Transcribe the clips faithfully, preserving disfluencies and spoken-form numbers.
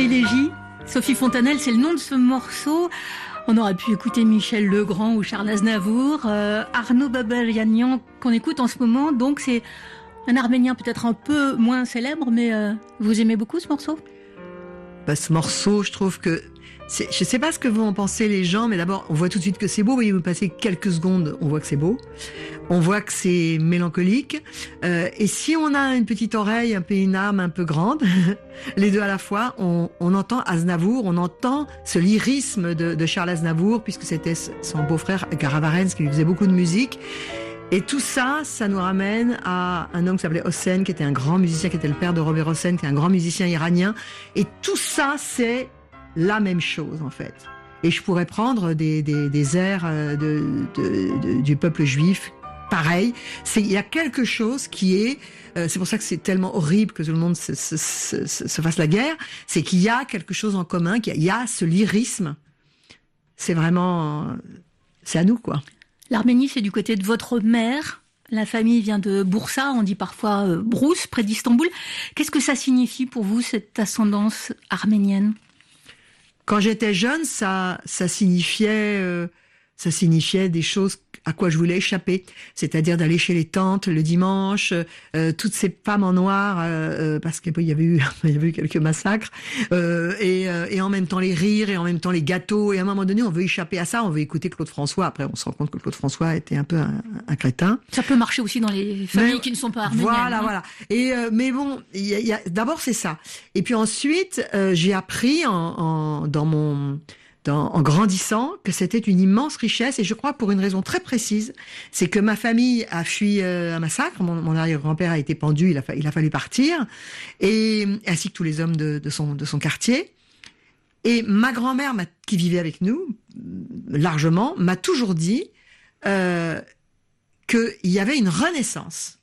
Élégie. Sophie Fontanelle, c'est le nom de ce morceau. On aurait pu écouter Michel Legrand ou Charles Aznavour, euh, Arnaud Babarianian qu'on écoute en ce moment. Donc c'est un Arménien peut-être un peu moins célèbre, mais euh, vous aimez beaucoup ce morceau ? Bah, ce morceau, je trouve que c'est, je sais pas ce que vont en penser les gens, mais d'abord, on voit tout de suite que c'est beau. Vous voyez, vous passez quelques secondes, on voit que c'est beau. On voit que c'est mélancolique. Euh, et si on a une petite oreille, un peu une âme un peu grande, les deux à la fois, on, on entend Aznavour, on entend ce lyrisme de, de Charles Aznavour, puisque c'était son beau-frère Garavarens qui lui faisait beaucoup de musique. Et tout ça, ça nous ramène à un homme qui s'appelait Hossein, qui était un grand musicien, qui était le père de Robert Hossein, qui est un grand musicien iranien. Et tout ça, c'est la même chose, en fait. Et je pourrais prendre des, des, des airs de, de, de, du peuple juif, pareil. C'est, il y a quelque chose qui est, euh, c'est pour ça que c'est tellement horrible que tout le monde se, se, se, se fasse la guerre, c'est qu'il y a quelque chose en commun, qu'il y a, il y a ce lyrisme. C'est vraiment, c'est à nous, quoi. L'Arménie, c'est du côté de votre mère. La famille vient de Boursa, on dit parfois euh, Brousse, près d'Istanbul. Qu'est-ce que ça signifie pour vous, cette ascendance arménienne ? Quand j'étais jeune, ça, ça signifiait, euh, ça signifiait des choses à quoi je voulais échapper, c'est-à-dire d'aller chez les tantes le dimanche, euh, toutes ces femmes en noir, euh, parce qu'il y avait eu, il y avait eu quelques massacres, euh, et, euh, et en même temps les rires, et en même temps les gâteaux, et à un moment donné, on veut échapper à ça, on veut écouter Claude François. Après, on se rend compte que Claude François était un peu un, un crétin. Ça peut marcher aussi dans les familles mais, qui ne sont pas arméniennes. Voilà, hein. voilà. Et euh, mais bon, il y a, y a, d'abord c'est ça. Et puis ensuite, euh, j'ai appris en, en dans mon Dans, en grandissant, que c'était une immense richesse, et je crois pour une raison très précise, c'est que ma famille a fui euh, un massacre, mon, mon arrière-grand-père a été pendu, il a, fa- il a fallu partir, et ainsi que tous les hommes de, de, son, de son quartier. Et ma grand-mère, m'a, qui vivait avec nous, largement, m'a toujours dit euh, qu'il y avait une renaissance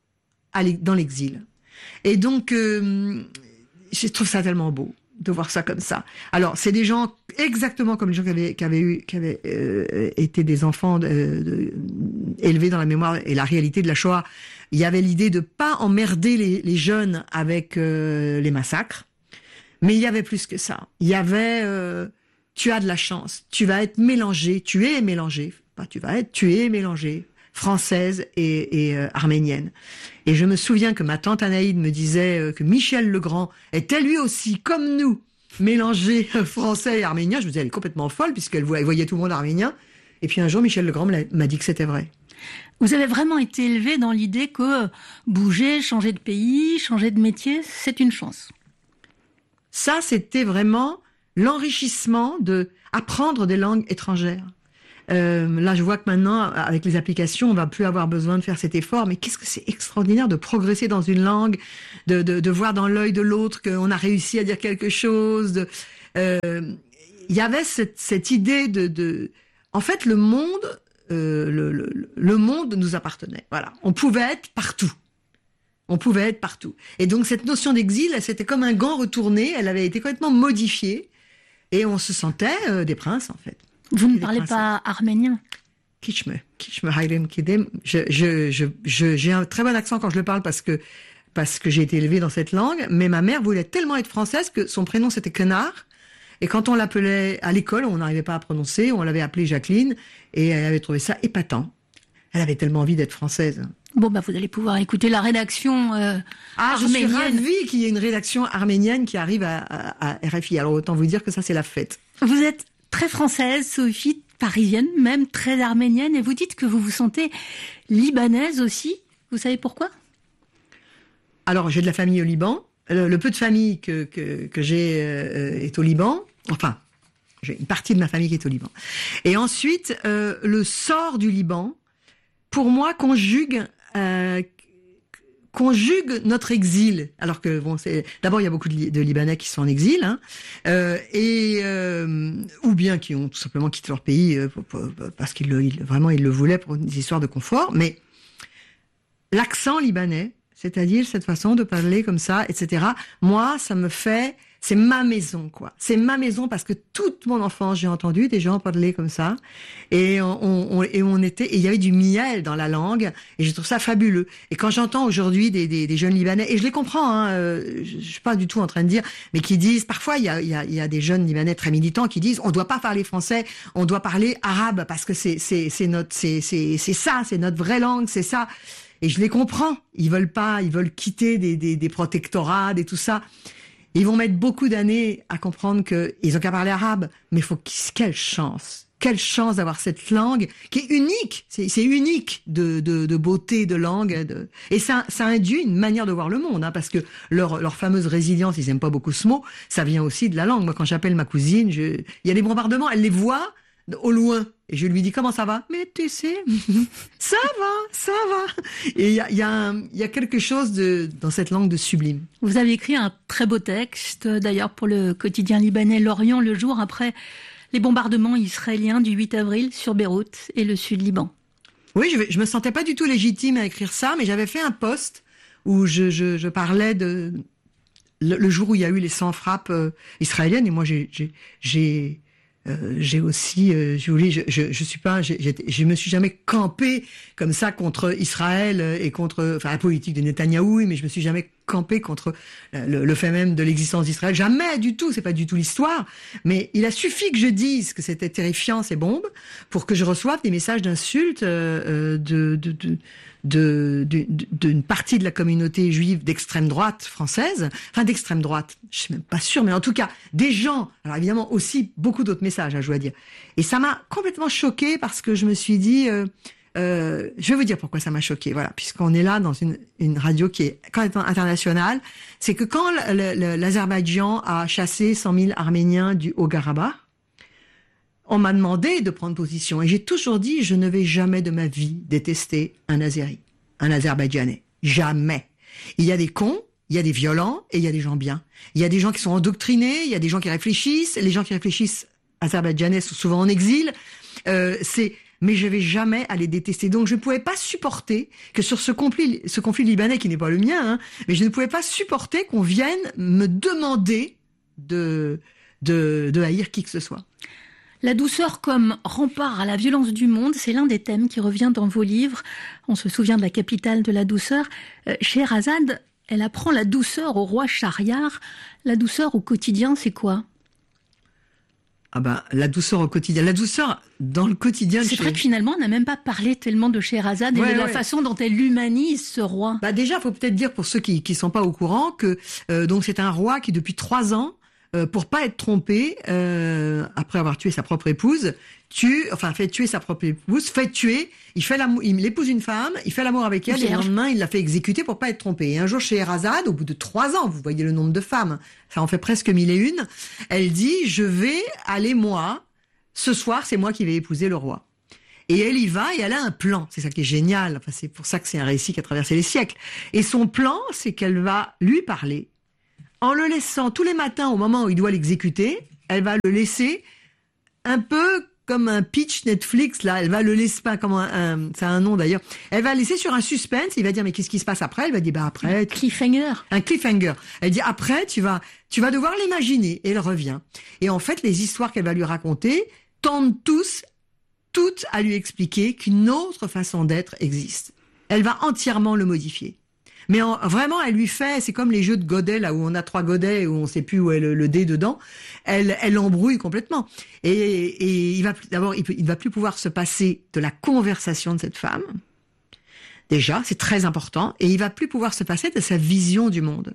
à l'e- dans l'exil. Et donc, euh, je trouve ça tellement beau de voir ça comme ça. Alors, c'est des gens exactement comme les gens qui avaient, qui avaient eu, qui avaient euh, été des enfants de, de, élevés dans la mémoire et la réalité de la Shoah. Il y avait l'idée de pas emmerder les, les jeunes avec euh, les massacres, mais il y avait plus que ça. Il y avait, euh, tu as de la chance, tu vas être mélangé, tu es mélangé, pas tu vas être, tu es mélangé, française et, et euh, arménienne. Et je me souviens que ma tante Anaïde me disait euh, que Michel Legrand était lui aussi, comme nous, mélangé euh, français et arménien. Je me disais, elle est complètement folle, puisqu'elle voyait, voyait tout le monde arménien. Et puis un jour, Michel Legrand m'a, m'a dit que c'était vrai. Vous avez vraiment été élevé dans l'idée que bouger, changer de pays, changer de métier, c'est une chance. Ça, c'était vraiment l'enrichissement de apprendre des langues étrangères. Euh, là, je vois que maintenant, avec les applications, on va plus avoir besoin de faire cet effort. Mais qu'est-ce que c'est extraordinaire de progresser dans une langue, de, de, de voir dans l'œil de l'autre qu'on a réussi à dire quelque chose. De, euh, il y avait cette, cette idée de, de, en fait, le monde, euh, le, le, le monde nous appartenait. Voilà, on pouvait être partout. On pouvait être partout. Et donc cette notion d'exil, c'était comme un gant retourné. Elle avait été complètement modifiée, et on se sentait euh, des princes, en fait. Vous ne parlez pas arménien ? Kichme, Kichme Hayrem Kidem. Je, je, je, je, j'ai un très bon accent quand je le parle parce que, parce que j'ai été élevée dans cette langue, mais ma mère voulait tellement être française que son prénom c'était Quenard. Et quand on l'appelait à l'école, on n'arrivait pas à prononcer, on l'avait appelée Jacqueline, et elle avait trouvé ça épatant. Elle avait tellement envie d'être française. Bon, bah, vous allez pouvoir écouter la rédaction euh, ah, arménienne. Je suis ravie qu'il y ait une rédaction arménienne qui arrive à, à, à R F I. Alors autant vous dire que ça c'est la fête. Vous êtes très française, Sophie, parisienne, même très arménienne, et vous dites que vous vous sentez libanaise aussi. Vous savez pourquoi ? Alors, j'ai de la famille au Liban. Le, le peu de famille que, que, que j'ai euh, est au Liban. Enfin, j'ai une partie de ma famille qui est au Liban. Et ensuite, euh, le sort du Liban, pour moi, conjugue... Euh, conjugue notre exil, alors que bon, c'est d'abord il y a beaucoup de, de Libanais qui sont en exil, hein, euh, et euh, ou bien qui ont tout simplement quitté leur pays euh, pour, pour, parce qu'ils le, ils, vraiment ils le voulaient pour des histoires de confort. Mais l'accent libanais, c'est-à-dire cette façon de parler comme ça, et cetera. Moi, ça me fait, c'est ma maison, quoi. C'est ma maison parce que toute mon enfance, j'ai entendu des gens parler comme ça. Et on, on, et on était, et il y avait du miel dans la langue. Et je trouve ça fabuleux. Et quand j'entends aujourd'hui des, des, des jeunes Libanais, et je les comprends, hein, euh, je, je suis pas du tout en train de dire, mais qui disent, parfois, il y a, il y a, il y a des jeunes Libanais très militants qui disent, on doit pas parler français, on doit parler arabe parce que c'est, c'est, c'est notre, c'est, c'est, c'est ça, c'est notre vraie langue, c'est ça. Et je les comprends. Ils veulent pas, ils veulent quitter des, des, des protectorats, et tout ça. Ils vont mettre beaucoup d'années à comprendre qu'ils ont qu'à parler arabe. Mais faut qu'ils, quelle chance, quelle chance d'avoir cette langue qui est unique. C'est, c'est unique de, de, de beauté, de langue. De... Et ça, ça induit une manière de voir le monde, hein, parce que leur, leur fameuse résilience, ils aiment pas beaucoup ce mot, ça vient aussi de la langue. Moi, quand j'appelle ma cousine, je... il y a des bombardements, elle les voit au loin. Et je lui dis, comment ça va? Mais tu sais, ça va, ça va. Et il y a, y, a un, y a quelque chose de, dans cette langue de sublime. Vous avez écrit un très beau texte, d'ailleurs, pour le quotidien libanais L'Orient, le jour après les bombardements israéliens du huit avril sur Beyrouth et le sud-Liban. Oui, je, je me sentais pas du tout légitime à écrire ça, mais j'avais fait un post où je, je, je parlais de le, le jour où il y a eu les cent frappes euh, israéliennes. Et moi, j'ai... j'ai, j'ai Euh, j'ai aussi, euh, je, je, je, je suis pas, j'ai, je me suis jamais campé comme ça contre Israël et contre, enfin, la politique de Netanyahou, mais je me suis jamais campé contre le, le fait même de l'existence d'Israël. Jamais du tout, c'est pas du tout l'histoire. Mais il a suffi que je dise que c'était terrifiant ces bombes pour que je reçoive des messages d'insultes euh, de, de, de De, de, d'une partie de la communauté juive d'extrême droite française, enfin d'extrême droite, je suis même pas sûre, mais en tout cas, des gens, alors évidemment aussi beaucoup d'autres messages, hein, je dois dire. Et ça m'a complètement choquée parce que je me suis dit, euh, euh, je vais vous dire pourquoi ça m'a choquée, voilà, puisqu'on est là dans une, une radio qui est quand même internationale, c'est que quand le, le, l'Azerbaïdjan a chassé cent mille Arméniens du Haut-Karabakh, on m'a demandé de prendre position. Et j'ai toujours dit, je ne vais jamais de ma vie détester un Azéri, un Azerbaïdjanais. Jamais. Il y a des cons, il y a des violents, et il y a des gens bien. Il y a des gens qui sont endoctrinés, il y a des gens qui réfléchissent. Les gens qui réfléchissent azerbaïdjanais sont souvent en exil. Euh, c'est, mais je vais jamais aller détester. Donc je ne pouvais pas supporter que sur ce conflit, ce conflit libanais qui n'est pas le mien, hein, mais je ne pouvais pas supporter qu'on vienne me demander de, de, de haïr qui que ce soit. La douceur comme rempart à la violence du monde, c'est l'un des thèmes qui revient dans vos livres. On se souvient de la capitale de la douceur. Euh, Scheherazade, elle apprend la douceur au roi Schahriar. La douceur au quotidien, c'est quoi? Ah ben, la douceur au quotidien. La douceur dans le quotidien. C'est vrai que finalement, on n'a même pas parlé tellement de Scheherazade et ouais, de la ouais. façon dont elle humanise ce roi. Bah déjà, faut peut-être dire pour ceux qui qui sont pas au courant que euh, donc c'est un roi qui depuis trois ans, Euh, pour pas être trompé, euh, après avoir tué sa propre épouse, tue, enfin fait tuer sa propre épouse, fait tuer, il fait l'amour, il épouse une femme, il fait l'amour avec elle, et le lendemain il la fait exécuter pour pas être trompé. Et un jour Scheherazade, au bout de trois ans, vous voyez le nombre de femmes, ça en fait presque mille et une, elle dit je vais aller moi, ce soir c'est moi qui vais épouser le roi. Et elle y va et elle a un plan, c'est ça qui est génial. Enfin c'est pour ça que c'est un récit qui a traversé les siècles. Et son plan, c'est qu'elle va lui parler. En le laissant tous les matins au moment où il doit l'exécuter, elle va le laisser un peu comme un pitch Netflix, là, elle va le laisser, pas comme un, un ça a un nom d'ailleurs, elle va le laisser sur un suspense, il va dire mais qu'est-ce qui se passe après? Elle va dire bah après... Un cliffhanger. Un cliffhanger. Elle dit après tu vas, tu vas devoir l'imaginer, et elle revient. Et en fait, les histoires qu'elle va lui raconter tendent tous, toutes à lui expliquer qu'une autre façon d'être existe. Elle va entièrement le modifier. Mais en, vraiment, elle lui fait, c'est comme les jeux de godets, là où on a trois godets et où on sait plus où est le, le dé dedans. Elle, elle l'embrouille complètement. Et, et il va d'abord, il, il va plus pouvoir se passer de la conversation de cette femme. Déjà, c'est très important. Et il va plus pouvoir se passer de sa vision du monde.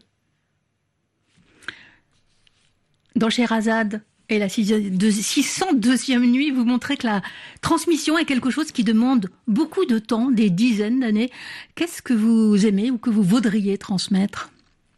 Dans Scheherazade et la six cent deuxième nuit, vous montrez que la transmission est quelque chose qui demande beaucoup de temps, des dizaines d'années. Qu'est-ce que vous aimez ou que vous voudriez transmettre?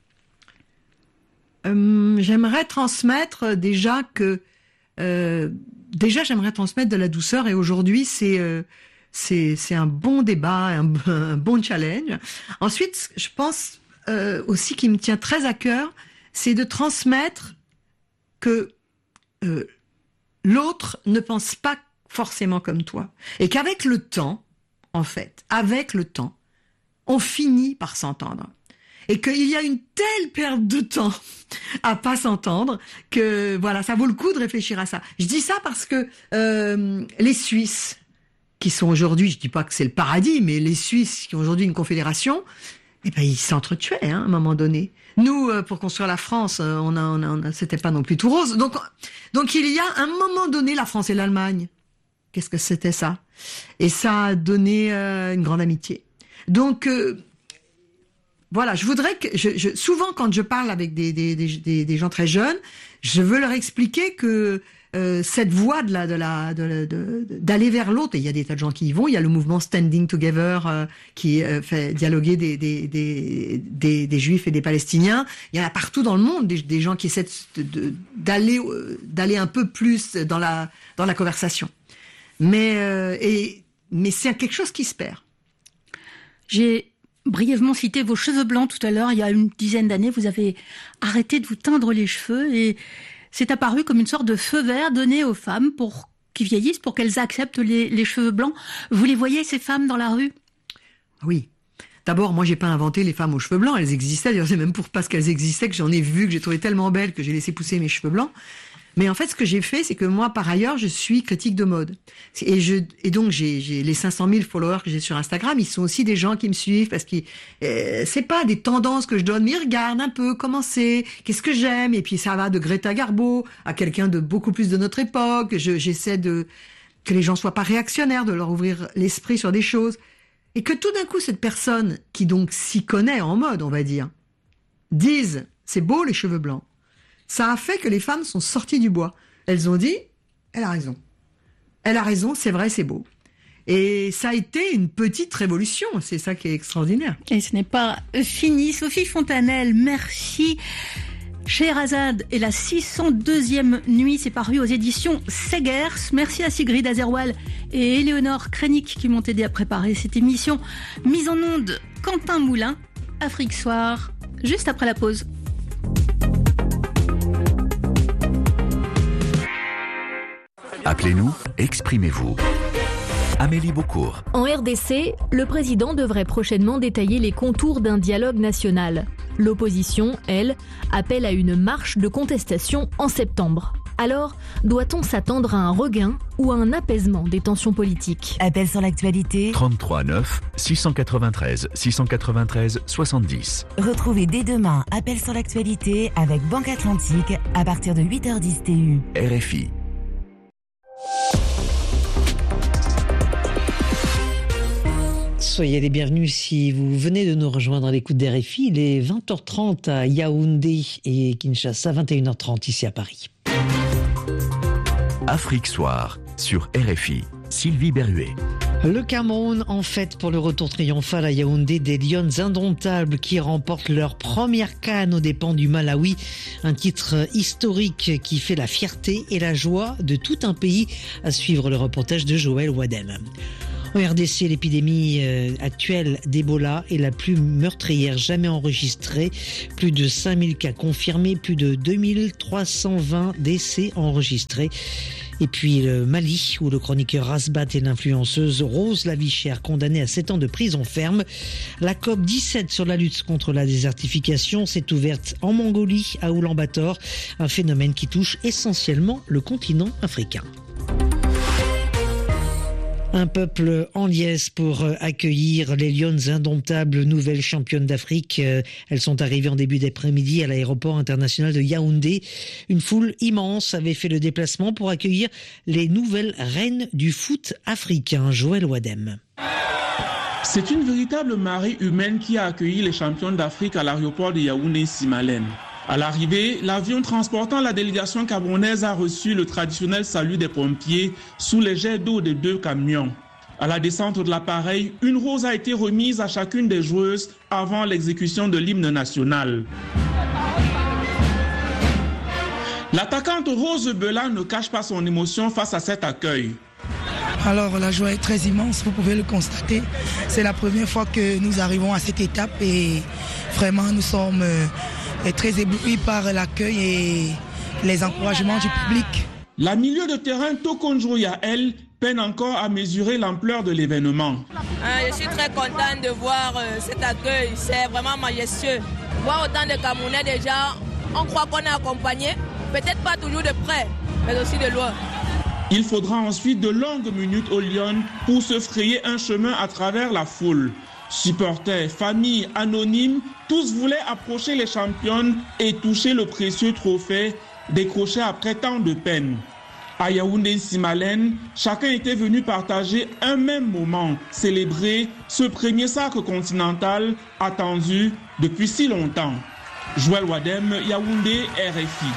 euh, J'aimerais transmettre déjà que... Euh, déjà, j'aimerais transmettre de la douceur. Et aujourd'hui, c'est euh, c'est c'est un bon débat, un, un bon challenge. Ensuite, je pense euh, aussi qui me tient très à cœur, c'est de transmettre que Euh, l'autre ne pense pas forcément comme toi. Et qu'avec le temps, en fait, avec le temps, on finit par s'entendre. et qu'il y a une telle perte de temps à pas s'entendre que voilà, ça vaut le coup de réfléchir à ça. Je dis ça parce que euh, les Suisses, qui sont aujourd'hui, je dis pas que c'est le paradis, mais les Suisses qui ont aujourd'hui une confédération, eh ben ils s'entretuaient hein, à un moment donné. Nous, euh, pour construire la France, euh, on a, on a, on a, c'était pas non plus tout rose. Donc, donc il y a un moment donné la France et l'Allemagne. Qu'est-ce que c'était ça? Et ça a donné euh, une grande amitié. Donc euh, voilà, je voudrais que je, je, souvent quand je parle avec des, des, des, des gens très jeunes, je veux leur expliquer que euh, cette voie de la, de la, de, de, de, d'aller vers l'autre, et il y a des tas de gens qui y vont. Il y a le mouvement Standing Together euh, qui euh, fait dialoguer des, des, des, des, des Juifs et des Palestiniens. Il y en a partout dans le monde des, des gens qui essaient de, de, d'aller, euh, d'aller un peu plus dans la, dans la conversation. Mais, euh, et, mais c'est quelque chose qui se perd. J'ai brièvement cité vos cheveux blancs tout à l'heure. Il y a une dizaine d'années, vous avez arrêté de vous teindre les cheveux et c'est apparu comme une sorte de feu vert donné aux femmes pour qui vieillissent, pour qu'elles acceptent les, les cheveux blancs. Vous les voyez, ces femmes, dans la rue? Oui. D'abord, moi, j'ai pas inventé les femmes aux cheveux blancs. Elles existaient. D'ailleurs, c'est même pour parce qu'elles existaient que j'en ai vu, que j'ai trouvé tellement belles que j'ai laissé pousser mes cheveux blancs. Mais en fait, ce que j'ai fait, c'est que moi, par ailleurs, je suis critique de mode. Et, je, et donc, j'ai, j'ai les cinq cent mille followers que j'ai sur Instagram, ils sont aussi des gens qui me suivent parce que euh, c'est pas des tendances que je donne, mais ils regardent un peu comment c'est, qu'est-ce que j'aime. Et puis, ça va de Greta Garbo à quelqu'un de beaucoup plus de notre époque. Je, j'essaie de que les gens soient pas réactionnaires, de leur ouvrir l'esprit sur des choses. Et que tout d'un coup, cette personne qui donc s'y connaît en mode, on va dire, dise, c'est beau les cheveux blancs. Ça a fait que les femmes sont sorties du bois. Elles ont dit, elle a raison. Elle a raison, c'est vrai, c'est beau. Et ça a été une petite révolution, c'est ça qui est extraordinaire. Et ce n'est pas fini. Sophie Fontanelle, merci. Scheherazade et la six cent deuxième nuit, c'est paru aux éditions Segers. Merci à Sigrid Azerwal et Éléonore Krenik qui m'ont aidé à préparer cette émission. Mise en onde, Quentin Moulin, Afrique Soir, juste après la pause. Appelez-nous, exprimez-vous. Amélie Beaucourt. En R D C, le président devrait prochainement détailler les contours d'un dialogue national. L'opposition, elle, appelle à une marche de contestation en septembre. Alors, doit-on s'attendre à un regain ou à un apaisement des tensions politiques? Appel sur l'actualité. trente-trois neuf, six cent quatre-vingt-treize, six cent quatre-vingt-treize, soixante-dix. Retrouvez dès demain Appel sur l'actualité avec Banque Atlantique à partir de huit heures dix T U. R F I. Soyez les bienvenus si vous venez de nous rejoindre à l'écoute d'R F I. Il est vingt heures trente à Yaoundé et Kinshasa, vingt et une heures trente ici à Paris. Afrique Soir sur R F I. Sylvie Berruet. Le Cameroun en fête pour le retour triomphal à Yaoundé des Lions indomptables qui remportent leur première CAN aux dépens du Malawi. Un titre historique qui fait la fierté et la joie de tout un pays, à suivre le reportage de Joël Wadem. En R D C, l'épidémie euh, actuelle d'Ebola est la plus meurtrière jamais enregistrée. Plus de cinq mille cas confirmés, plus de deux mille trois cent vingt décès enregistrés. Et puis le Mali, où le chroniqueur Rasbat et l'influenceuse Rose Lavichère condamnée à sept ans de prison ferme. La COP dix-sept sur la lutte contre la désertification s'est ouverte en Mongolie, à Oulan-Bator, un phénomène qui touche essentiellement le continent africain. Un peuple en liesse pour accueillir les Lions indomptables, nouvelles championnes d'Afrique. Elles sont arrivées en début d'après-midi à l'aéroport international de Yaoundé. Une foule immense avait fait le déplacement pour accueillir les nouvelles reines du foot africain. Joël Wadem. C'est une véritable marée humaine qui a accueilli les championnes d'Afrique à l'aéroport de Yaoundé-Simalène. À l'arrivée, l'avion transportant la délégation camerounaise a reçu le traditionnel salut des pompiers sous les jets d'eau de deux camions. À la descente de l'appareil, une rose a été remise à chacune des joueuses avant l'exécution de l'hymne national. L'attaquante Rose Bela ne cache pas son émotion face à cet accueil. Alors la joie est très immense, vous pouvez le constater. C'est la première fois que nous arrivons à cette étape et vraiment nous sommes très éblouis par l'accueil et les encouragements du public. La milieu de terrain Tokonjo Yael peinent encore à mesurer l'ampleur de l'événement. Ah, je suis très contente de voir euh, cet accueil, c'est vraiment majestueux. Voir autant de Camerounais déjà, on croit qu'on est accompagné, peut-être pas toujours de près, mais aussi de loin. Il faudra ensuite de longues minutes au Lyon pour se frayer un chemin à travers la foule. Supporters, familles, anonymes, tous voulaient approcher les championnes et toucher le précieux trophée décroché après tant de peine. À Yaoundé-Simalène, chacun était venu partager un même moment, célébrer ce premier sacre continental attendu depuis si longtemps. Joël Wadem, Yaoundé, R F I.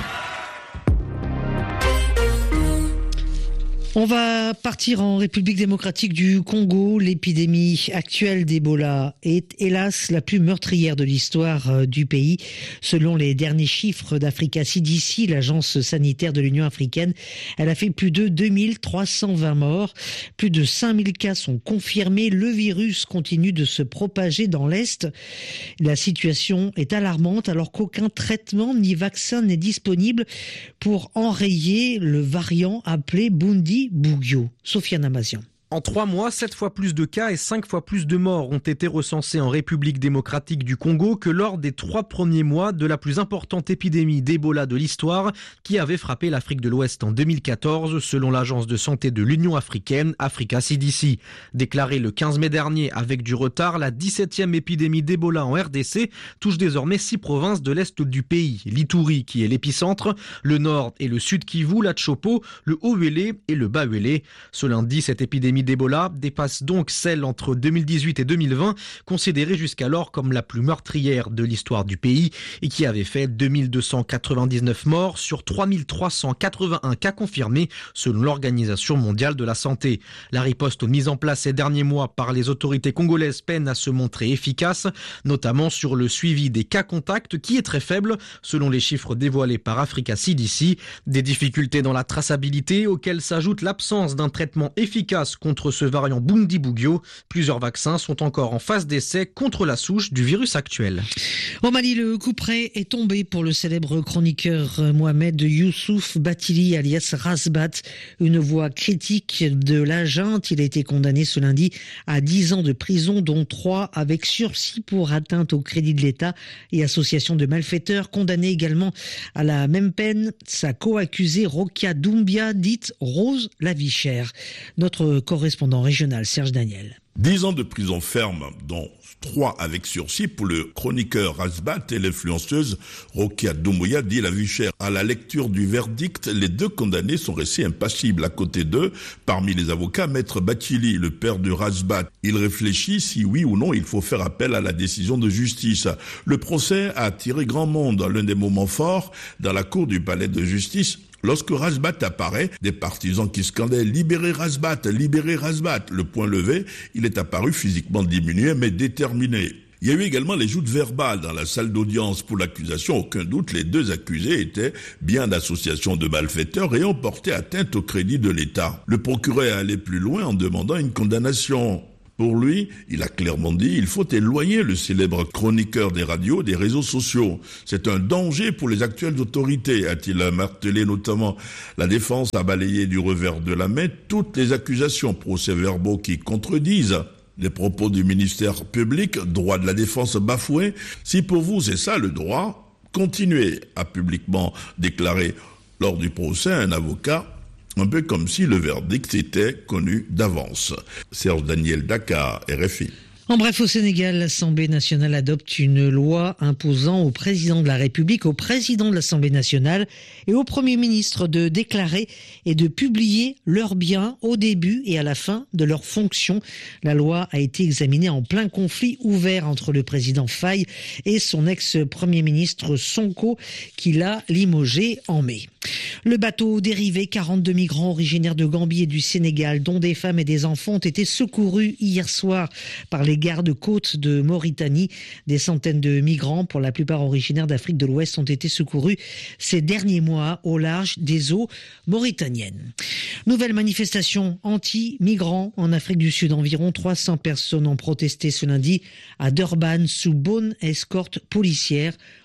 On va partir en République démocratique du Congo. L'épidémie actuelle d'Ebola est hélas la plus meurtrière de l'histoire du pays. Selon les derniers chiffres d'Africa C D C, l'agence sanitaire de l'Union africaine, elle a fait plus de deux mille trois cent vingt morts. Plus de cinq mille cas sont confirmés. Le virus continue de se propager dans l'Est. La situation est alarmante alors qu'aucun traitement ni vaccin n'est disponible pour enrayer le variant appelé Bundi Bugyo. Sofiane Amazian. En trois mois, sept fois plus de cas et cinq fois plus de morts ont été recensés en République démocratique du Congo que lors des trois premiers mois de la plus importante épidémie d'Ebola de l'histoire qui avait frappé l'Afrique de l'Ouest en deux mille quatorze, selon l'agence de santé de l'Union africaine, Africa C D C. Déclarée le quinze mai dernier avec du retard, la dix-septième épidémie d'Ebola en R D C touche désormais six provinces de l'Est du pays. L'Ituri, qui est l'épicentre, le Nord et le Sud Kivu, la Tshopo, le Haut-Uélé et le Bas-Uélé. Ce lundi, cette épidémie d'Ebola dépasse donc celle entre deux mille dix-huit et deux mille vingt, considérée jusqu'alors comme la plus meurtrière de l'histoire du pays et qui avait fait deux mille deux cent quatre-vingt-dix-neuf morts sur trois mille trois cent quatre-vingt-un cas confirmés selon l'Organisation mondiale de la santé. La riposte mise en place ces derniers mois par les autorités congolaises peine à se montrer efficace, notamment sur le suivi des cas contacts qui est très faible selon les chiffres dévoilés par Africa C D C. Des difficultés dans la traçabilité auxquelles s'ajoute l'absence d'un traitement efficace contre ce variant Bundi Bugyo. Plusieurs vaccins sont encore en phase d'essai contre la souche du virus actuel. Au Mali, le coup près est tombé pour le célèbre chroniqueur Mohamed Youssouf Batili alias Razbat, une voix critique de la junte. Il a été condamné ce lundi à dix ans de prison, dont trois avec sursis pour atteinte au crédit de l'État et association de malfaiteurs. Condamné également à la même peine, sa co-accusée Rokia Doumbia, dite Rose la vie chère. Notre correspondant régional Serge Daniel. Dix ans de prison ferme, dont trois avec sursis pour le chroniqueur Razbat et l'influenceuse Rokia Doumbouya, dit la vie chère. À la lecture du verdict, les deux condamnés sont restés impassibles. À côté d'eux, parmi les avocats, Maître Batili, le père de Razbat. Il réfléchit si oui ou non il faut faire appel à la décision de justice. Le procès a attiré grand monde. L'un des moments forts dans la cour du palais de justice, lorsque Razbat apparaît, des partisans qui scandaient « Libérez Razbat, libérez Razbat ». Le poing levé, il est apparu physiquement diminué mais déterminé. Il y a eu également les joutes verbales dans la salle d'audience pour l'accusation. Aucun doute, les deux accusés étaient bien d'associations de malfaiteurs et ont porté atteinte au crédit de l'État. Le procureur est allé plus loin en demandant une condamnation. Pour lui, il a clairement dit, il faut éloigner le célèbre chroniqueur des radios des réseaux sociaux. C'est un danger pour les actuelles autorités, a-t-il martelé. Notamment, la défense a balayé du revers de la main toutes les accusations procès-verbaux qui contredisent les propos du ministère public, droit de la défense bafoué. Si pour vous c'est ça le droit, continuez, a publiquement déclaré lors du procès un avocat, un peu comme si le verdict était connu d'avance. Serge Daniel, Dakar, R F I. En bref, au Sénégal, l'Assemblée nationale adopte une loi imposant au président de la République, au président de l'Assemblée nationale et au Premier ministre de déclarer et de publier leurs biens au début et à la fin de leurs fonctions. La loi a été examinée en plein conflit ouvert entre le président Faye et son ex-premier ministre Sonko, qui l'a limogé en mai. Le bateau dérivé, quarante-deux migrants originaires de Gambie et du Sénégal, dont des femmes et des enfants, ont été secourus hier soir par les gardes-côtes de Mauritanie. Des centaines de migrants, pour la plupart originaires d'Afrique de l'Ouest, ont été secourus ces derniers mois au large des eaux mauritaniennes. Nouvelle manifestation anti-migrants en Afrique du Sud. Environ trois cents personnes ont protesté ce lundi à Durban sous bonne escorte policière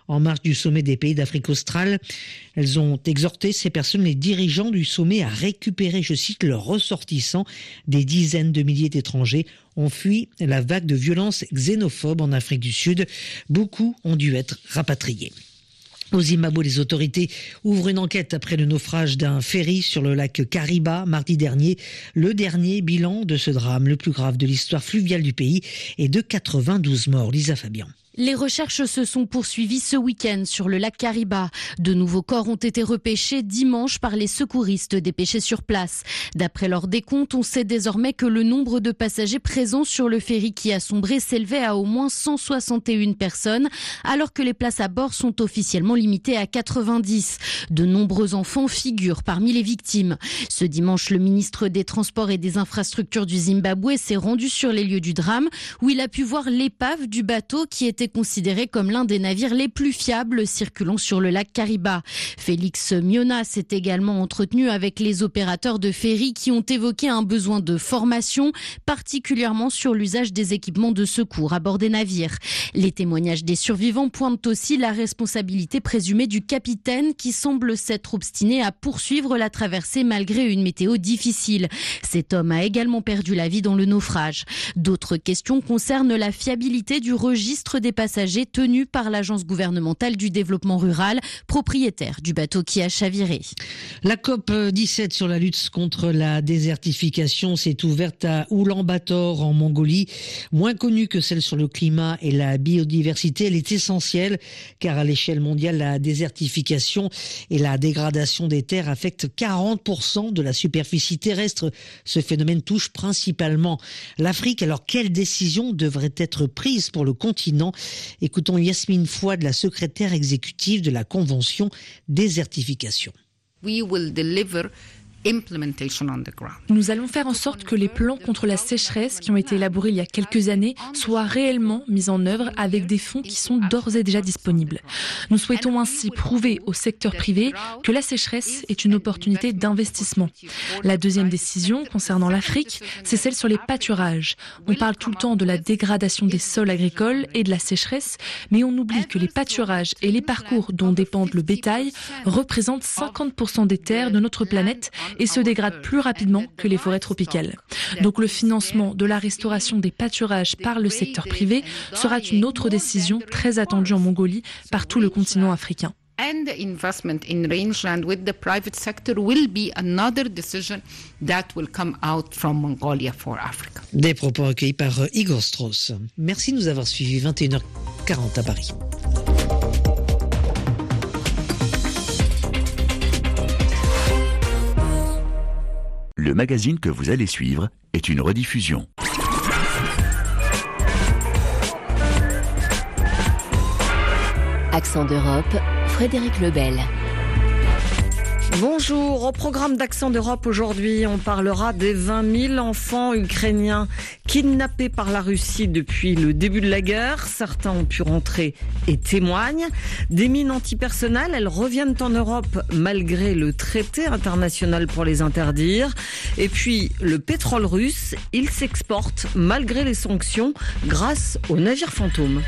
en marge du sommet des pays d'Afrique australe. Elles ont exhorté ces personnes, les dirigeants du sommet, à récupérer, je cite, leurs ressortissants. Des dizaines de milliers d'étrangers ont fui la vague de violences xénophobes en Afrique du Sud. Beaucoup ont dû être rapatriés. Au Zimbabwe, les autorités ouvrent une enquête après le naufrage d'un ferry sur le lac Kariba mardi dernier. Le dernier bilan de ce drame, le plus grave de l'histoire fluviale du pays, est de quatre-vingt-douze morts. Lisa Fabian. Les recherches se sont poursuivies ce week-end sur le lac Kariba. De nouveaux corps ont été repêchés dimanche par les secouristes dépêchés sur place. D'après leur décompte, on sait désormais que le nombre de passagers présents sur le ferry qui a sombré s'élevait à au moins cent soixante et une personnes, alors que les places à bord sont officiellement limitées à quatre-vingt-dix. De nombreux enfants figurent parmi les victimes. Ce dimanche, le ministre des Transports et des Infrastructures du Zimbabwe s'est rendu sur les lieux du drame, où il a pu voir l'épave du bateau qui était considéré comme l'un des navires les plus fiables circulant sur le lac Kariba. Félix Miona s'est également entretenu avec les opérateurs de ferry qui ont évoqué un besoin de formation, particulièrement sur l'usage des équipements de secours à bord des navires. Les témoignages des survivants pointent aussi la responsabilité présumée du capitaine qui semble s'être obstiné à poursuivre la traversée malgré une météo difficile. Cet homme a également perdu la vie dans le naufrage. D'autres questions concernent la fiabilité du registre des passagers tenus par l'agence gouvernementale du développement rural, propriétaire du bateau qui a chaviré. La COP dix-sept sur la lutte contre la désertification s'est ouverte à Oulan-Bator en Mongolie. Moins connue que celle sur le climat et la biodiversité, elle est essentielle car à l'échelle mondiale, la désertification et la dégradation des terres affectent quarante pour cent de la superficie terrestre. Ce phénomène touche principalement l'Afrique. Alors, quelles décisions devraient être prises pour le continent ? Écoutons Yasmine Fouad, la secrétaire exécutive de la Convention désertification. We will deliver implementation on the ground. Nous allons faire en sorte que les plans contre la sécheresse qui ont été élaborés il y a quelques années soient réellement mis en œuvre avec des fonds qui sont d'ores et déjà disponibles. Nous souhaitons ainsi prouver au secteur privé que la sécheresse est une opportunité d'investissement. La deuxième décision concernant l'Afrique, c'est celle sur les pâturages. On parle tout le temps de la dégradation des sols agricoles et de la sécheresse, mais on oublie que les pâturages et les parcours dont dépend le bétail représentent cinquante pour cent des terres de notre planète et se dégradent plus rapidement que les forêts tropicales. Donc le financement de la restauration des pâturages par le secteur privé sera une autre décision très attendue en Mongolie par tout le continent africain. And the investment in rangeland with the private sector will be another decision that will come out from Mongolia for Africa. Des propos recueillis par Igor Strauss. Merci de nous avoir suivis. vingt et une heures quarante à Paris. Le magazine que vous allez suivre est une rediffusion. Accent d'Europe, Frédéric Lebel. Bonjour, au programme d'Accent d'Europe aujourd'hui, on parlera des vingt mille enfants ukrainiens kidnappés par la Russie depuis le début de la guerre. Certains ont pu rentrer et témoignent. Des mines antipersonnelles, elles reviennent en Europe malgré le traité international pour les interdire. Et puis, le pétrole russe, il s'exporte malgré les sanctions grâce aux navires fantômes.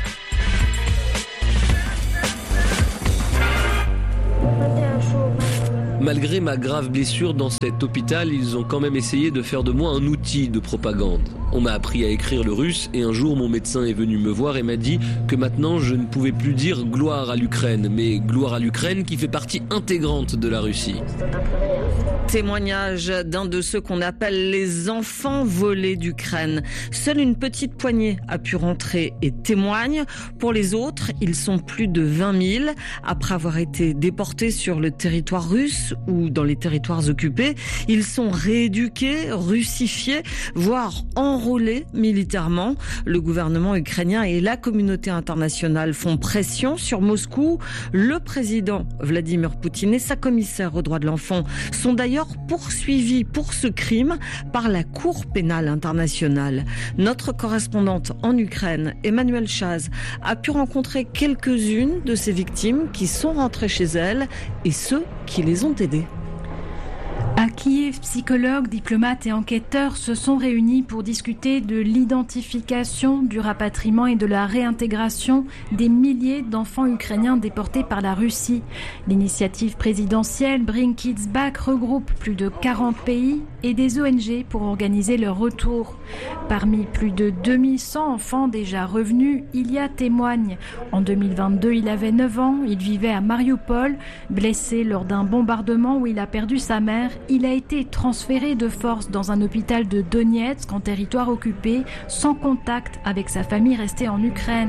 Malgré ma grave blessure dans cet hôpital, ils ont quand même essayé de faire de moi un outil de propagande. On m'a appris à écrire le russe et un jour mon médecin est venu me voir et m'a dit que maintenant je ne pouvais plus dire gloire à l'Ukraine, mais gloire à l'Ukraine qui fait partie intégrante de la Russie. Témoignage d'un de ceux qu'on appelle les enfants volés d'Ukraine. Seule une petite poignée a pu rentrer et témoigne. Pour les autres, ils sont plus de vingt mille. Après avoir été déportés sur le territoire russe ou dans les territoires occupés, ils sont rééduqués, russifiés, voire enrôlés militairement. Le gouvernement ukrainien et la communauté internationale font pression sur Moscou. Le président Vladimir Poutine et sa commissaire aux droits de l'enfant sont d'ailleurs poursuivis pour ce crime par la Cour pénale internationale. Notre correspondante en Ukraine, Emmanuelle Chaz, a pu rencontrer quelques-unes de ces victimes qui sont rentrées chez elles et ceux qui les ont aidées. À Kiev, psychologues, diplomates et enquêteurs se sont réunis pour discuter de l'identification, du rapatriement et de la réintégration des milliers d'enfants ukrainiens déportés par la Russie. L'initiative présidentielle Bring Kids Back regroupe plus de quarante pays et des O N G pour organiser leur retour. Parmi plus de deux mille cent enfants déjà revenus, Ilya témoigne. En deux mille vingt-deux, il avait neuf ans, il vivait à Mariupol. Blessé lors d'un bombardement où il a perdu sa mère, il a été transféré de force dans un hôpital de Donetsk en territoire occupé, sans contact avec sa famille restée en Ukraine.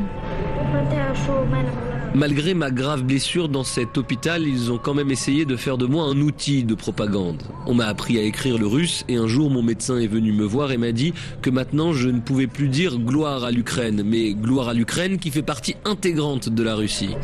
Malgré ma grave blessure dans cet hôpital, ils ont quand même essayé de faire de moi un outil de propagande. On m'a appris à écrire le russe et un jour mon médecin est venu me voir et m'a dit que maintenant je ne pouvais plus dire gloire à l'Ukraine, mais gloire à l'Ukraine qui fait partie intégrante de la Russie.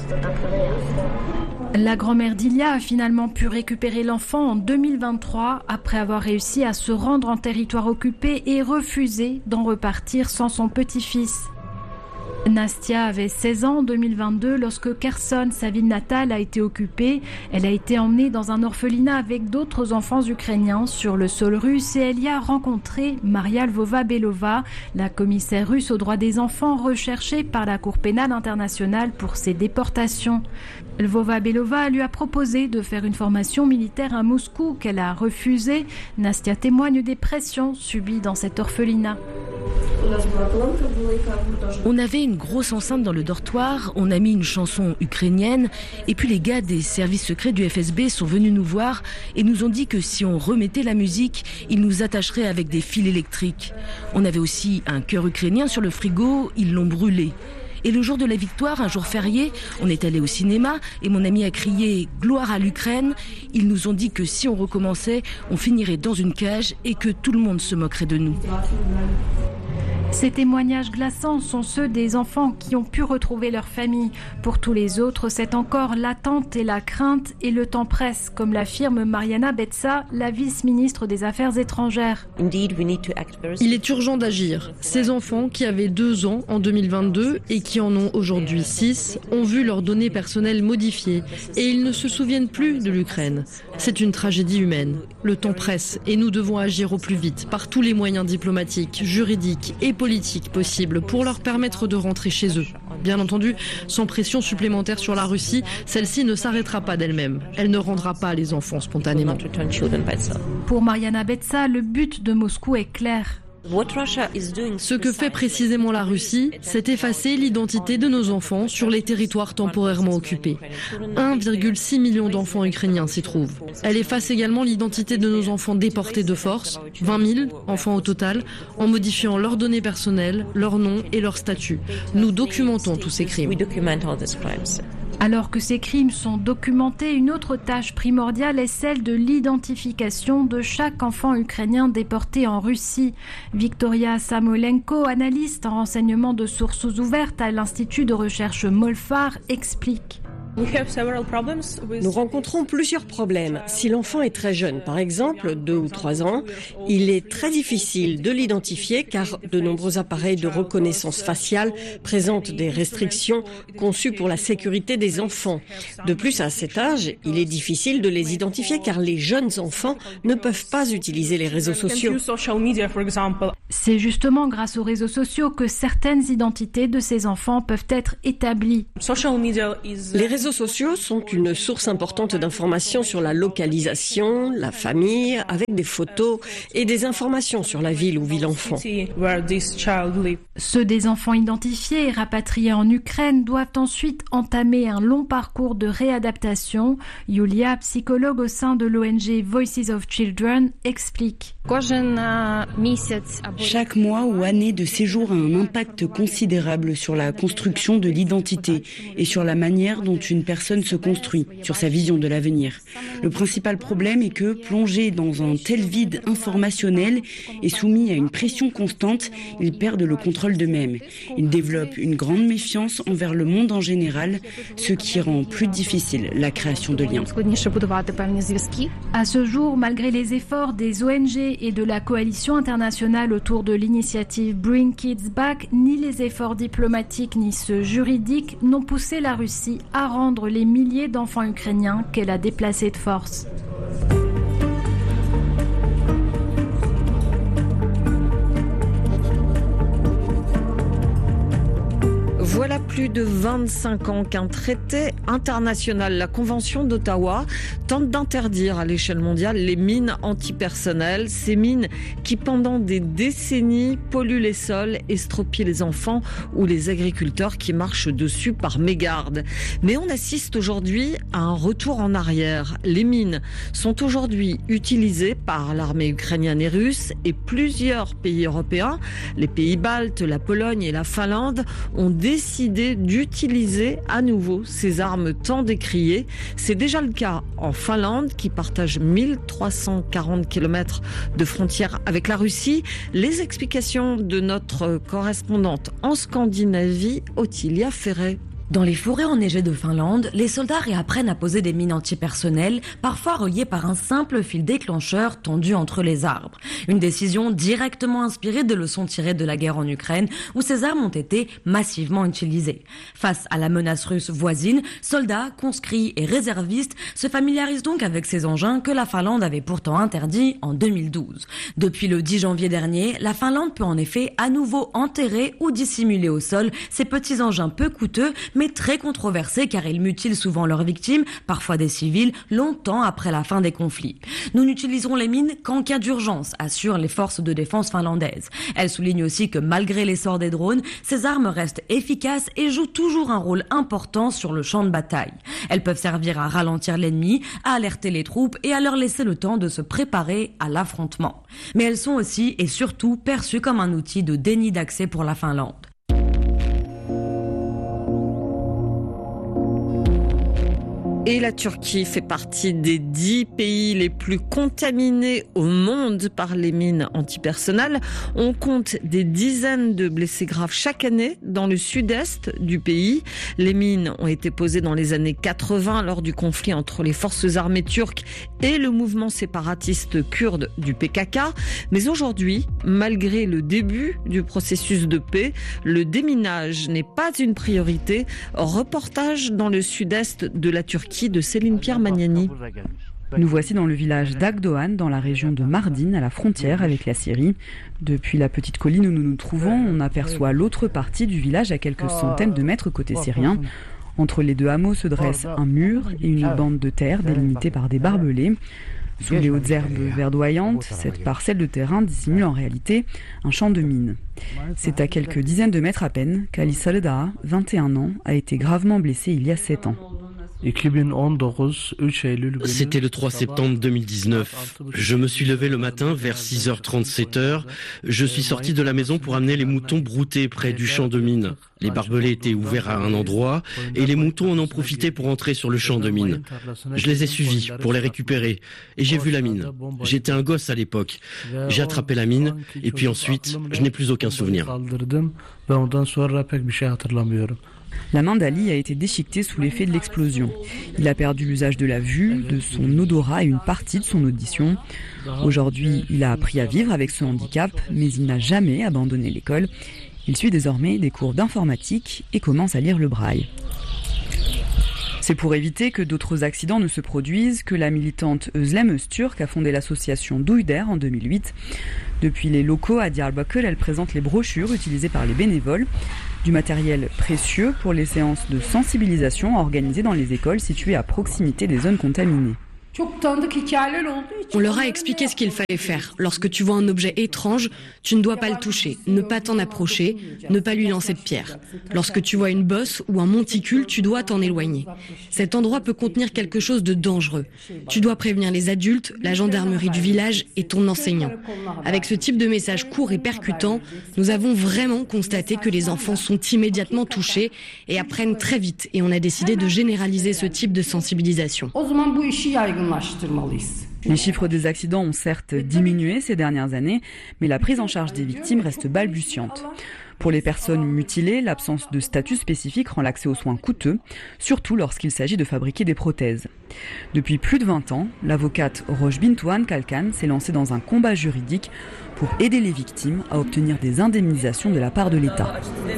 La grand-mère d'Ilya a finalement pu récupérer l'enfant en deux mille vingt-trois après avoir réussi à se rendre en territoire occupé et refuser d'en repartir sans son petit-fils. Nastia avait seize ans en deux mille vingt-deux lorsque Kherson, sa ville natale, a été occupée. Elle a été emmenée dans un orphelinat avec d'autres enfants ukrainiens sur le sol russe et elle y a rencontré Maria Lvova-Belova, la commissaire russe aux droits des enfants recherchée par la Cour pénale internationale pour ses déportations. Lvova-Belova lui a proposé de faire une formation militaire à Moscou qu'elle a refusée. Nastia témoigne des pressions subies dans cet orphelinat. On avait une grosse enceinte dans le dortoir, on a mis une chanson ukrainienne et puis les gars des services secrets du F S B sont venus nous voir et nous ont dit que si on remettait la musique, ils nous attacheraient avec des fils électriques. On avait aussi un cœur ukrainien sur le frigo, ils l'ont brûlé. Et le jour de la victoire, un jour férié, on est allé au cinéma et mon ami a crié « Gloire à l'Ukraine ». Ils nous ont dit que si on recommençait, on finirait dans une cage et que tout le monde se moquerait de nous. Ces témoignages glaçants sont ceux des enfants qui ont pu retrouver leur famille. Pour tous les autres, c'est encore l'attente et la crainte et le temps presse, comme l'affirme Mariana Betsa, la vice-ministre des Affaires étrangères. Il est urgent d'agir. Ces enfants qui avaient deux ans en deux mille vingt-deux et qui en ont aujourd'hui six ont vu leurs données personnelles modifiées et ils ne se souviennent plus de l'Ukraine. C'est une tragédie humaine. Le temps presse et nous devons agir au plus vite par tous les moyens diplomatiques, juridiques et politiques possibles pour leur permettre de rentrer chez eux. Bien entendu, sans pression supplémentaire sur la Russie, celle-ci ne s'arrêtera pas d'elle-même. Elle ne rendra pas les enfants spontanément. Pour Mariana Betsa, le but de Moscou est clair. Ce que fait précisément la Russie, c'est effacer l'identité de nos enfants sur les territoires temporairement occupés. un virgule six million d'enfants ukrainiens s'y trouvent. Elle efface également l'identité de nos enfants déportés de force, vingt mille enfants au total, en modifiant leurs données personnelles, leur nom et leur statut. Nous documentons tous ces crimes. Alors que ces crimes sont documentés, une autre tâche primordiale est celle de l'identification de chaque enfant ukrainien déporté en Russie. Victoria Samolenko, analyste en renseignement de sources ouvertes à l'Institut de recherche Molfar, explique. Nous rencontrons plusieurs problèmes. Si l'enfant est très jeune, par exemple deux ou trois ans, il est très difficile de l'identifier car de nombreux appareils de reconnaissance faciale présentent des restrictions conçues pour la sécurité des enfants. De plus, à cet âge, il est difficile de les identifier car les jeunes enfants ne peuvent pas utiliser les réseaux sociaux. C'est justement grâce aux réseaux sociaux que certaines identités de ces enfants peuvent être établies. Les réseaux sociaux sont une source importante d'informations sur la localisation, la famille, avec des photos et des informations sur la ville où vit l'enfant. Ceux des enfants identifiés et rapatriés en Ukraine doivent ensuite entamer un long parcours de réadaptation. Yulia, psychologue au sein de l'O N G Voices of Children, explique. Chaque mois ou année de séjour a un impact considérable sur la construction de l'identité et sur la manière dont une personne se construit, sur sa vision de l'avenir. Le principal problème est que, plongés dans un tel vide informationnel et soumis à une pression constante, ils perdent le contrôle d'eux-mêmes. Ils développent une grande méfiance envers le monde en général, ce qui rend plus difficile la création de liens. À ce jour, malgré les efforts des O N G et de la coalition internationale autour de l'initiative Bring Kids Back, ni les efforts diplomatiques ni ceux juridiques n'ont poussé la Russie à rendre les milliers d'enfants ukrainiens qu'elle a déplacés de force. plus de vingt-cinq ans qu'un traité international, la Convention d'Ottawa, tente d'interdire à l'échelle mondiale les mines antipersonnelles. Ces mines qui, pendant des décennies, polluent les sols, estropient les enfants ou les agriculteurs qui marchent dessus par mégarde. Mais on assiste aujourd'hui à un retour en arrière. Les mines sont aujourd'hui utilisées par l'armée ukrainienne et russe et plusieurs pays européens, les pays baltes, la Pologne et la Finlande, ont décidé d'utiliser à nouveau ces armes tant décriées. C'est déjà le cas en Finlande qui partage mille trois cent quarante kilomètres de frontière avec la Russie. Les explications de notre correspondante en Scandinavie, Ottilia Ferret. Dans les forêts enneigées de Finlande, les soldats réapprennent à poser des mines antipersonnelles, parfois reliées par un simple fil déclencheur tendu entre les arbres. Une décision directement inspirée de leçons tirées de la guerre en Ukraine, où ces armes ont été massivement utilisées. Face à la menace russe voisine, soldats, conscrits et réservistes se familiarisent donc avec ces engins que la Finlande avait pourtant interdits en deux mille douze. Depuis le dix janvier dernier, la Finlande peut en effet à nouveau enterrer ou dissimuler au sol ces petits engins peu coûteux, mais très controversés car ils mutilent souvent leurs victimes, parfois des civils, longtemps après la fin des conflits. Nous n'utiliserons les mines qu'en cas d'urgence, assurent les forces de défense finlandaises. Elles soulignent aussi que malgré l'essor des drones, ces armes restent efficaces et jouent toujours un rôle important sur le champ de bataille. Elles peuvent servir à ralentir l'ennemi, à alerter les troupes et à leur laisser le temps de se préparer à l'affrontement. Mais elles sont aussi et surtout perçues comme un outil de déni d'accès pour la Finlande. Et la Turquie fait partie des dix pays les plus contaminés au monde par les mines antipersonnelles. On compte des dizaines de blessés graves chaque année dans le sud-est du pays. Les mines ont été posées dans les années quatre-vingts lors du conflit entre les forces armées turques et le mouvement séparatiste kurde du P K K. Mais aujourd'hui, malgré le début du processus de paix, le déminage n'est pas une priorité. Reportage dans le sud-est de la Turquie de Céline Pierre Magnani. Nous voici dans le village d'Agdoğan, dans la région de Mardin, à la frontière avec la Syrie. Depuis la petite colline où nous nous trouvons, on aperçoit l'autre partie du village à quelques centaines de mètres côté syrien. Entre les deux hameaux se dresse un mur et une bande de terre délimitée par des barbelés. Sous les hautes herbes verdoyantes, cette parcelle de terrain dissimule en réalité un champ de mines. C'est à quelques dizaines de mètres à peine qu'Ali Saleda, vingt et un ans, a été gravement blessé il y a sept ans. C'était le trois septembre deux mille dix-neuf. Je me suis levé le matin vers six heures trente, sept heures. Je suis sorti de la maison pour amener les moutons broutés près du champ de mine. Les barbelés étaient ouverts à un endroit et les moutons en ont profité pour entrer sur le champ de mine. Je les ai suivis pour les récupérer et j'ai vu la mine. J'étais un gosse à l'époque. J'ai attrapé la mine et puis ensuite, je n'ai plus aucun souvenir. La main d'Ali a été déchiquetée sous l'effet de l'explosion. Il a perdu l'usage de la vue, de son odorat et une partie de son audition. Aujourd'hui, il a appris à vivre avec ce handicap, mais il n'a jamais abandonné l'école. Il suit désormais des cours d'informatique et commence à lire le braille. C'est pour éviter que d'autres accidents ne se produisent que la militante Özlem Öztürk a fondé l'association Duyder en deux mille huit. Depuis les locaux à Diyarbakır, elle présente les brochures utilisées par les bénévoles, du matériel précieux pour les séances de sensibilisation organisées dans les écoles situées à proximité des zones contaminées. On leur a expliqué ce qu'il fallait faire. Lorsque tu vois un objet étrange, tu ne dois pas le toucher, ne pas t'en approcher, ne pas lui lancer de pierre. Lorsque tu vois une bosse ou un monticule, tu dois t'en éloigner. Cet endroit peut contenir quelque chose de dangereux. Tu dois prévenir les adultes, la gendarmerie du village et ton enseignant. Avec ce type de message court et percutant, nous avons vraiment constaté que les enfants sont immédiatement touchés et apprennent très vite. Et on a décidé de généraliser ce type de sensibilisation. Les chiffres des accidents ont certes diminué ces dernières années, mais la prise en charge des victimes reste balbutiante. Pour les personnes mutilées, l'absence de statut spécifique rend l'accès aux soins coûteux, surtout lorsqu'il s'agit de fabriquer des prothèses. Depuis plus de vingt ans, l'avocate Roche Bintuan Kalkan s'est lancée dans un combat juridique pour aider les victimes à obtenir des indemnisations de la part de l'État.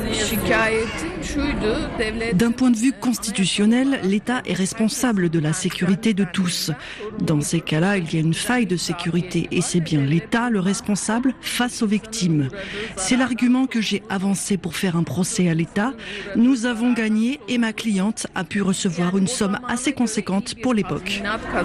D'un point de vue constitutionnel, l'État est responsable de la sécurité de tous. Dans ces cas-là, il y a une faille de sécurité et c'est bien l'État le responsable face aux victimes. C'est l'argument que j'ai avancé pour faire un procès à l'État. Nous avons gagné et ma cliente a pu recevoir une somme assez conséquente pour l'époque.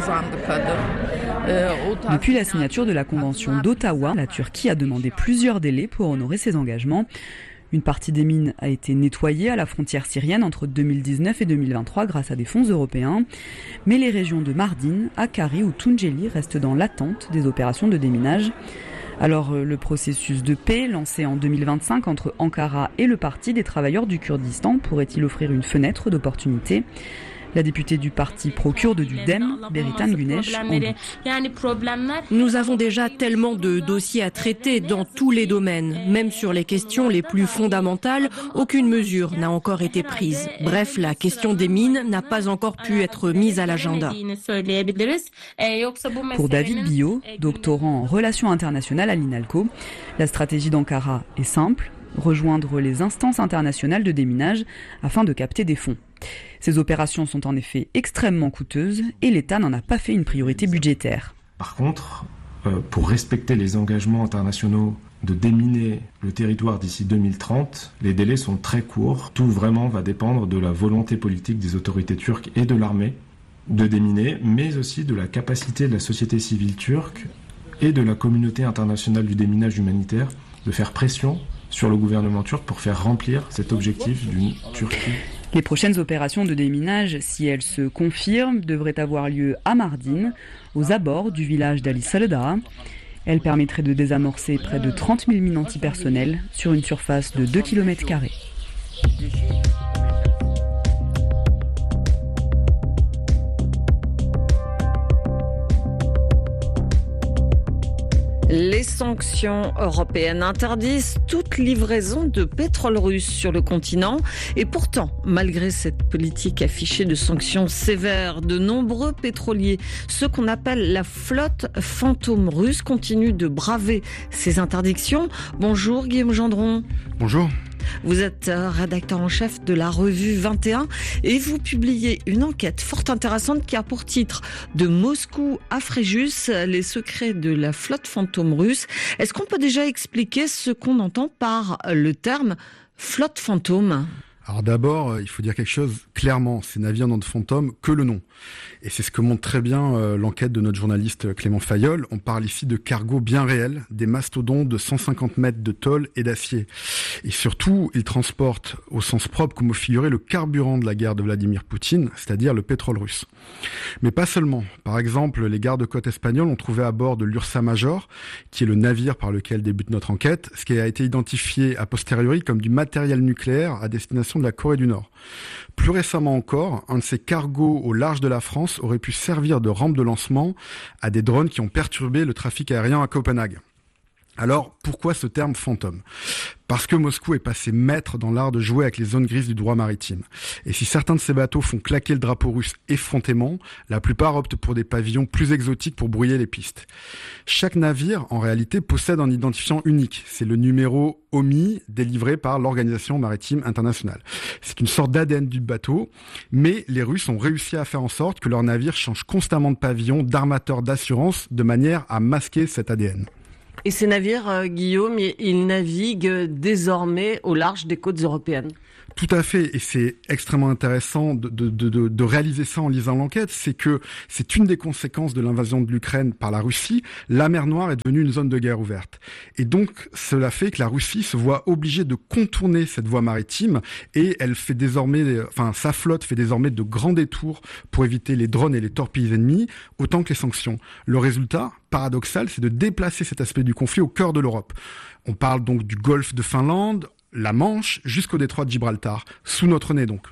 Depuis la signature de la Convention d'Ottawa, la Turquie a demandé plusieurs délais pour honorer ses engagements. Une partie des mines a été nettoyée à la frontière syrienne entre deux mille dix-neuf et deux mille vingt-trois grâce à des fonds européens. Mais les régions de Mardin, Hakkari ou Tunceli restent dans l'attente des opérations de déminage. Alors le processus de paix lancé en deux mille vingt-cinq entre Ankara et le Parti des travailleurs du Kurdistan pourrait-il offrir une fenêtre d'opportunité ? La députée du parti pro-kurde du D E M, Beritan Güneş, en doute. Nous avons déjà tellement de dossiers à traiter dans tous les domaines. Même sur les questions les plus fondamentales, aucune mesure n'a encore été prise. Bref, la question des mines n'a pas encore pu être mise à l'agenda. Pour David Billot, doctorant en relations internationales à l'INALCO, la stratégie d'Ankara est simple, rejoindre les instances internationales de déminage afin de capter des fonds. Ces opérations sont en effet extrêmement coûteuses et l'État n'en a pas fait une priorité budgétaire. Par contre, euh, pour respecter les engagements internationaux de déminer le territoire d'ici deux mille trente, les délais sont très courts. Tout vraiment va dépendre de la volonté politique des autorités turques et de l'armée de déminer, mais aussi de la capacité de la société civile turque et de la communauté internationale du déminage humanitaire de faire pression sur le gouvernement turc pour faire remplir cet objectif d'une Turquie. Les prochaines opérations de déminage, si elles se confirment, devraient avoir lieu à Mardin, aux abords du village d'Ali Salda. Elles permettraient de désamorcer près de trente mille mines antipersonnelles sur une surface de deux kilomètres carrés. Les sanctions européennes interdisent toute livraison de pétrole russe sur le continent. Et pourtant, malgré cette politique affichée de sanctions sévères, de nombreux pétroliers, ceux qu'on appelle la flotte fantôme russe, continuent de braver ces interdictions. Bonjour Guillaume Gendron. Bonjour. Vous êtes rédacteur en chef de la revue vingt et un et vous publiez une enquête fort intéressante qui a pour titre « De Moscou à Fréjus, les secrets de la flotte fantôme russe ». Est-ce qu'on peut déjà expliquer ce qu'on entend par le terme « flotte fantôme » ? Alors d'abord, il faut dire quelque chose clairement, ces navires n'ont de fantôme que le nom. Et c'est ce que montre très bien euh, l'enquête de notre journaliste Clément Fayolle. On parle ici de cargos bien réels, des mastodontes de cent cinquante mètres de tôle et d'acier. Et surtout, ils transportent au sens propre comme au figuré le carburant de la guerre de Vladimir Poutine, c'est-à-dire le pétrole russe. Mais pas seulement. Par exemple, les gardes-côtes espagnols ont trouvé à bord de l'Ursa Major, qui est le navire par lequel débute notre enquête, ce qui a été identifié a posteriori comme du matériel nucléaire à destination de la Corée du Nord. Plus récemment encore, un de ces cargos au large de la France aurait pu servir de rampe de lancement à des drones qui ont perturbé le trafic aérien à Copenhague. Alors, pourquoi ce terme fantôme ? Parce que Moscou est passé maître dans l'art de jouer avec les zones grises du droit maritime. Et si certains de ces bateaux font claquer le drapeau russe effrontément, la plupart optent pour des pavillons plus exotiques pour brouiller les pistes. Chaque navire, en réalité, possède un identifiant unique. C'est le numéro O M I délivré par l'Organisation maritime internationale. C'est une sorte d'A D N du bateau, mais les Russes ont réussi à faire en sorte que leurs navires changent constamment de pavillon, d'armateur, d'assurance, de manière à masquer cet A D N. Et ces navires, euh, Guillaume, ils naviguent désormais au large des côtes européennes. Tout à fait, et c'est extrêmement intéressant de, de, de, de réaliser ça en lisant l'enquête, c'est que c'est une des conséquences de l'invasion de l'Ukraine par la Russie. La mer Noire est devenue une zone de guerre ouverte. Et donc, cela fait que la Russie se voit obligée de contourner cette voie maritime et elle fait désormais, enfin, sa flotte fait désormais de grands détours pour éviter les drones et les torpilles ennemies, autant que les sanctions. Le résultat, paradoxal, c'est de déplacer cet aspect du conflit au cœur de l'Europe. On parle donc du golfe de Finlande, la Manche, jusqu'au détroit de Gibraltar, sous notre nez donc.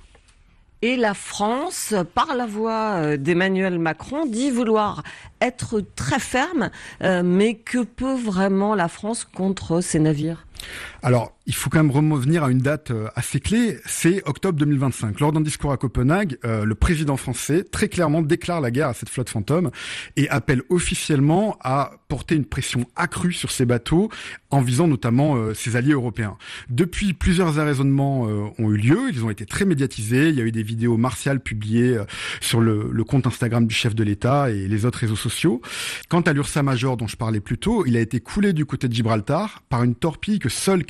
Et la France, par la voix d'Emmanuel Macron, dit vouloir être très ferme, euh, mais que peut vraiment la France contre ces navires ? Alors, il faut quand même revenir à une date assez clé, c'est octobre deux mille vingt-cinq. Lors d'un discours à Copenhague, euh, le président français très clairement déclare la guerre à cette flotte fantôme et appelle officiellement à porter une pression accrue sur ces bateaux en visant notamment euh, ses alliés européens. Depuis, plusieurs arraisonnements euh, ont eu lieu, ils ont été très médiatisés, il y a eu des vidéos martiales publiées euh, sur le, le compte Instagram du chef de l'État et les autres réseaux sociaux. Quant à l'Ursa Major dont je parlais plus tôt, il a été coulé du côté de Gibraltar par une torpille que seuls quelques marins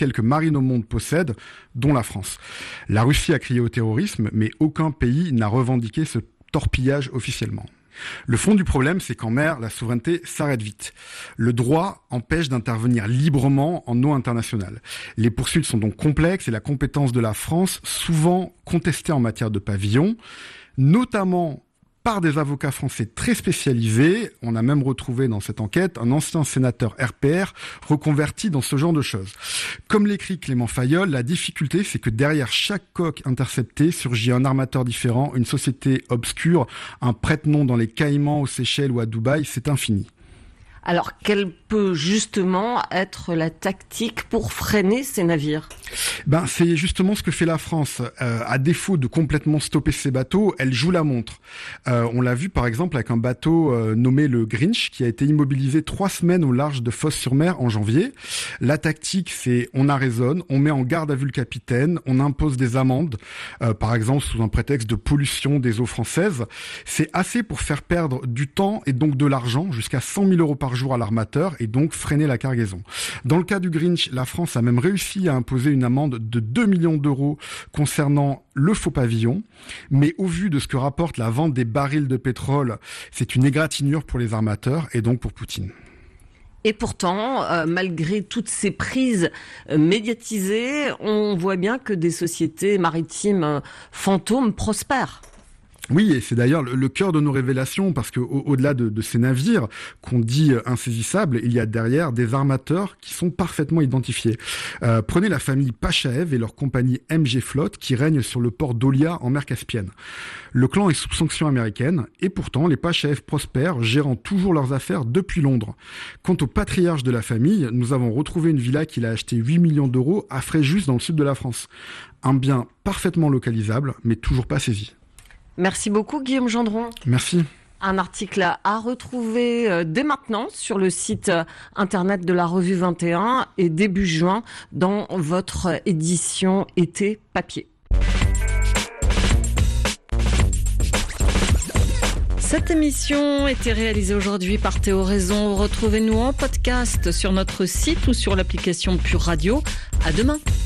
marines au monde possèdent, dont la France. La Russie a crié au terrorisme, mais aucun pays n'a revendiqué ce torpillage officiellement. Le fond du problème, c'est qu'en mer, la souveraineté s'arrête vite. Le droit empêche d'intervenir librement en eau internationale. Les poursuites sont donc complexes et la compétence de la France, souvent contestée en matière de pavillon, notamment par des avocats français très spécialisés. On a même retrouvé dans cette enquête un ancien sénateur R P R reconverti dans ce genre de choses. Comme l'écrit Clément Fayolle, la difficulté, c'est que derrière chaque coque interceptée surgit un armateur différent, une société obscure, un prête-nom dans les Caïmans, aux Seychelles ou à Dubaï, c'est infini. Alors, quelle peut justement être la tactique pour freiner ces navires ? Ben, c'est justement ce que fait la France. Euh, à défaut de complètement stopper ces bateaux, elle joue la montre. Euh, on l'a vu par exemple avec un bateau euh, nommé le Grinch qui a été immobilisé trois semaines au large de Fos-sur-Mer en janvier. La tactique, c'est on arraisonne, on met en garde à vue le capitaine, on impose des amendes, euh, par exemple sous un prétexte de pollution des eaux françaises. C'est assez pour faire perdre du temps et donc de l'argent, jusqu'à cent mille euros par jour à l'armateur, et donc freiner la cargaison. Dans le cas du Grinch, la France a même réussi à imposer une amende de deux millions d'euros concernant le faux pavillon, mais au vu de ce que rapporte la vente des barils de pétrole, c'est une égratignure pour les armateurs et donc pour Poutine. Et pourtant, euh, malgré toutes ces prises euh, médiatisées, on voit bien que des sociétés maritimes euh, fantômes prospèrent. Oui, et c'est d'ailleurs le, le cœur de nos révélations, parce que au, au-delà de, de ces navires qu'on dit insaisissables, il y a derrière des armateurs qui sont parfaitement identifiés. Euh, prenez la famille Pachaev et leur compagnie M G Flotte qui règne sur le port d'Olia en mer Caspienne. Le clan est sous sanction américaine, et pourtant les Pachaev prospèrent, gérant toujours leurs affaires depuis Londres. Quant au patriarche de la famille, nous avons retrouvé une villa qu'il a achetée huit millions d'euros à Fréjus dans le sud de la France. Un bien parfaitement localisable, mais toujours pas saisi. Merci beaucoup Guillaume Gendron. Merci. Un article à retrouver dès maintenant sur le site internet de la Revue vingt et un et début juin dans votre édition été papier. Cette émission était réalisée aujourd'hui par Théo Raison. Retrouvez-nous en podcast sur notre site ou sur l'application Pure Radio. À demain.